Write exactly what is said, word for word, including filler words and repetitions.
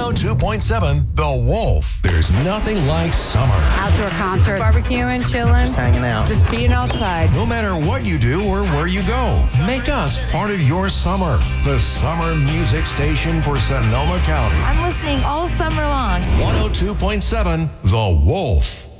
oh two point seven The Wolf. There's nothing like summer. Outdoor concert, barbecuing, chilling, Just hanging out. just being outside. No matter what you do or where you go, make us part of your summer. The summer music station for Sonoma County. I'm listening all summer long. one oh two point seven The Wolf.